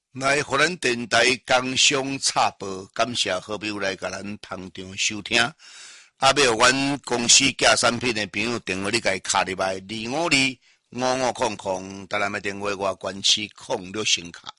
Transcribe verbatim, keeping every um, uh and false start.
来，互咱电台工商插播，感谢好朋友来甲咱捧场收听。啊，要阮公司寄产品的朋友电话，你甲伊卡入来二五二五五空空，台南的电话我关系空六星卡。